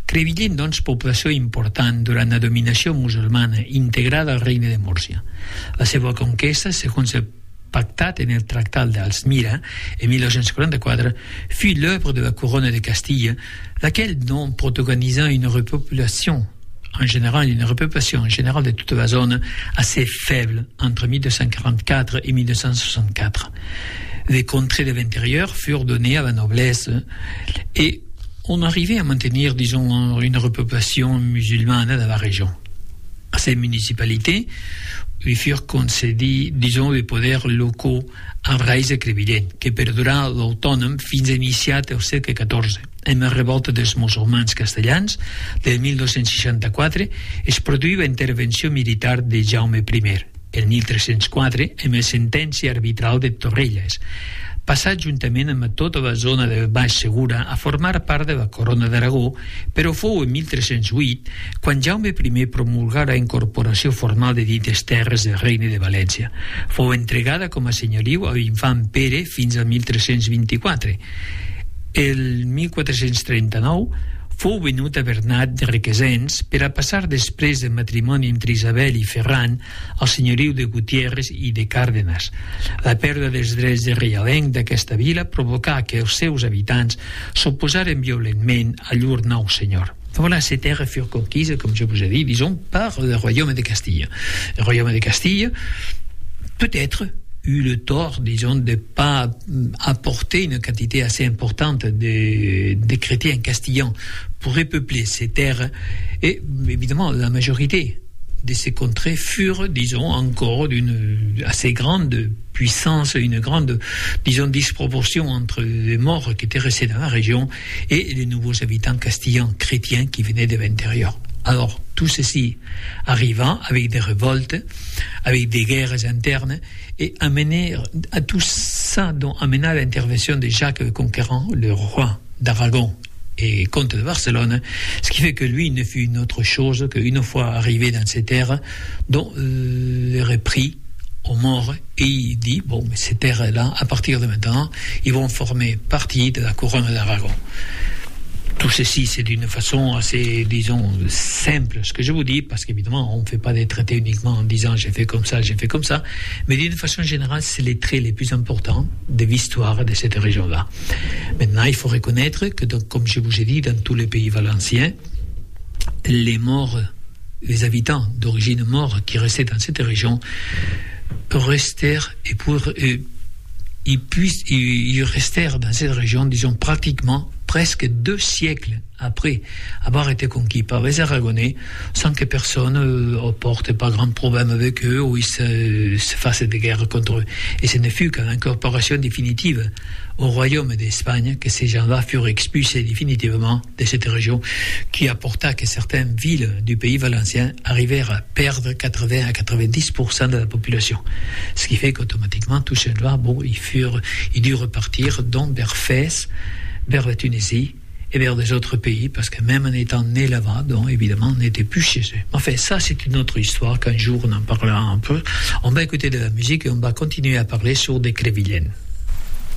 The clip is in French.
Crevillent, doncs, població important durant la dominació musulmana integrada al regne de Múrcia. La seva conquesta, segons el pactat en el tractat d'Alzmira en 1944, fut l'œuvre de la couronne de Castille, laquelle, non protagonisant une repopulation en général de toute la zone assez faible entre 1244 et 1264. Les contrées de l'intérieur furent données à la noblesse et on arrivait à maintenir, disons, une repopulation musulmane dans la région. À ces municipalités lui furent concédés, disons, les poders locaux en reis de Crevillent, que perdurà l'autònom fins iniciat al segle XIV. En la revolta dels musulmans castellans del 1264 es produí la intervenció militar de Jaume I, el 1304, amb la sentència arbitral de Torrelles, passat juntament amb tota la zona del Baix Segura a formar part de la Corona d'Aragó, però fou en 1308 quan Jaume I promulgà la incorporació formal de dites terres del Regne de València. Fou entregada com a senyoriu a l'infant Pere fins al 1324. El 1439 fou venut a Bernat de Requesens per a passar després del matrimoni entre Isabel i Ferran al senyoriu de Gutiérrez i de Cárdenas. La pèrdua dels drets de reialenc d'aquesta vila provocà que els seus habitants s'oposaren violentment a llur nou senyor. Voilà, ces terres furent conquises, comme je vous ai dit, disons, par le royaume de Castille. Le royaume de Castille, peut-être, eu le tort, disons, de ne pas apporter une quantité assez importante de chrétiens castillans pour repeupler ces terres. Et évidemment, la majorité de ces contrées furent, disons, encore d'une assez grande puissance, une grande, disons, disproportion entre les morts qui étaient restés dans la région et les nouveaux habitants castillans chrétiens qui venaient de l'intérieur. Alors, tout ceci arriva avec des révoltes, avec des guerres internes, et amené à tout ça, donc amena l'intervention de Jacques le Conquérant, le roi d'Aragon et comte de Barcelone, ce qui fait que lui ne fut une autre chose qu'une fois arrivé dans ces terres, dont les repris aux morts, et il dit, bon, mais ces terres-là, à partir de maintenant, ils vont former partie de la couronne d'Aragon. Tout ceci, c'est d'une façon assez, disons, simple, ce que je vous dis, parce qu'évidemment, on ne fait pas des traités uniquement en disant j'ai fait comme ça, mais d'une façon générale, c'est les traits les plus importants de l'histoire de cette région-là. Maintenant, il faut reconnaître que, donc, comme je vous ai dit, dans tous les pays valenciens, les morts, les habitants d'origine morte qui restaient dans cette région restèrent, et pour ils restèrent dans cette région, disons, pratiquement presque 2 siècles après avoir été conquis par les Aragonais, sans que personne apporte pas grand problème avec eux ou ils se fassent des guerres contre eux. Et ce ne fut qu'à l'incorporation définitive au royaume d'Espagne que ces gens-là furent expulsés définitivement de cette région, qui apporta que certaines villes du pays valencien arrivèrent à perdre 80 à 90% de la population. Ce qui fait qu'automatiquement, tous ces gens-là, bon, ils durent repartir donc vers Fès, vers la Tunisie et vers des autres pays, parce que même en étant né là-bas, donc évidemment, on n'était plus chez eux. Enfin, ça, c'est une autre histoire, qu'un jour on en parlera un peu. On va écouter de la musique et on va continuer à parler sur des Crevillens.